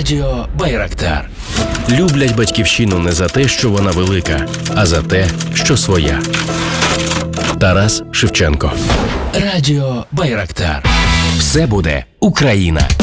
Радіо Байрактар. Люблять батьківщину не за те, що вона велика, а за те, що своя. Тарас Шевченко. Радіо Байрактар. Все буде Україна.